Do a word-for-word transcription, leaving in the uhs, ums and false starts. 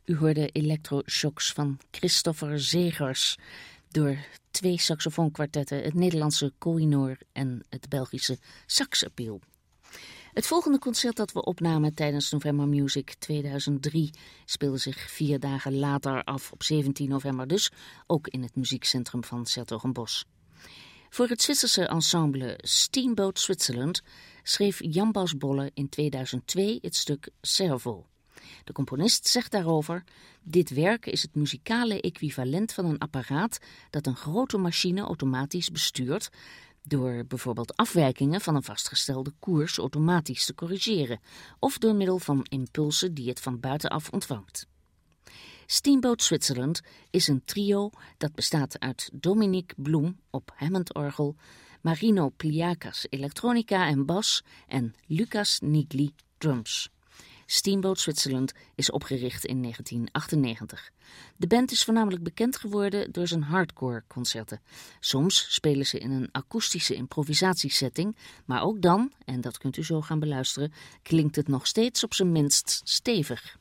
U hoorde Electroshocks van Christopher Zegers door twee saxofoonkwartetten, het Nederlandse Kohinoor en het Belgische Saxappeal. Het volgende concert dat we opnamen tijdens November Music tweeduizend drie speelde zich vier dagen later af op zeventien november, dus ook in het muziekcentrum van 's-Hertogenbosch. Voor het Zwitserse ensemble Steamboat Switzerland schreef Jan Bas Bolle in tweeduizend twee het stuk Servo. De componist zegt daarover: dit werk is het muzikale equivalent van een apparaat dat een grote machine automatisch bestuurt, door bijvoorbeeld afwijkingen van een vastgestelde koers automatisch te corrigeren, of door middel van impulsen die het van buitenaf ontvangt. Steamboat Switzerland is een trio dat bestaat uit Dominique Bloem op Hammondorgel, Marino Pliakas elektronica en bas en Lucas Nigli drums. Steamboat Switzerland is opgericht in negentien achtennegentig. De band is voornamelijk bekend geworden door zijn hardcore concerten. Soms spelen ze in een akoestische improvisatiesetting, maar ook dan, en dat kunt u zo gaan beluisteren, klinkt het nog steeds op zijn minst stevig.